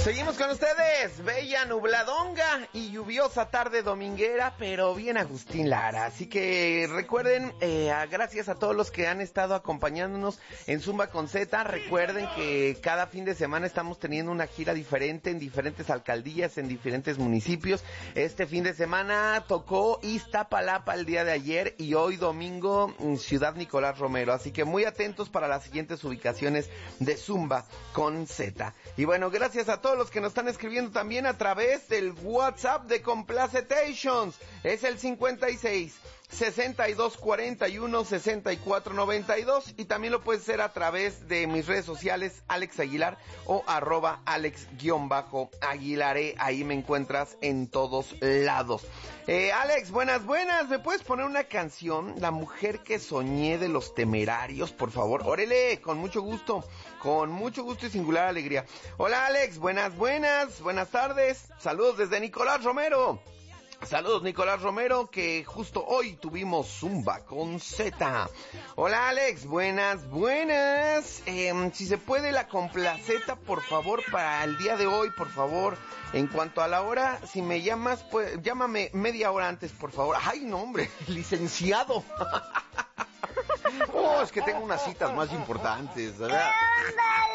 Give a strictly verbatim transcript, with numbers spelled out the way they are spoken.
Seguimos con ustedes, bella nubladonga y lluviosa tarde dominguera, pero bien Agustín Lara. Así que recuerden, eh, gracias a todos los que han estado acompañándonos en Zumba con Z. Recuerden que cada fin de semana estamos teniendo una gira diferente en diferentes alcaldías, en diferentes municipios. Este fin de semana tocó Iztapalapa el día de ayer y hoy domingo Ciudad Nicolás Romero. Así que muy atentos para las siguientes ubicaciones de Zumba con Z. Y bueno, gracias a todos los que nos están escribiendo también a través del WhatsApp de Complacetations. Es el cincuenta y seis, sesenta y dos, cuarenta y uno, sesenta y cuatro, noventa y dos, y también lo puedes hacer a través de mis redes sociales, Alex Aguilar o arroba Alex-Aguilaré. Ahí me encuentras en todos lados. Eh, Alex, buenas, buenas. ¿Me puedes poner una canción? La mujer que soñé de Los Temerarios, por favor. Órale, con mucho gusto. Con mucho gusto y singular alegría. Hola Alex, buenas, buenas, buenas tardes. Saludos desde Nicolás Romero. Saludos Nicolás Romero, que justo hoy tuvimos Zumba con Z. Hola Alex, buenas, buenas. Eh, si se puede la complaceta, por favor, para el día de hoy, por favor. En cuanto a la hora, si me llamas, pues llámame media hora antes, por favor. Ay, no, hombre, licenciado. Oh, es que tengo unas citas más importantes, ¿verdad?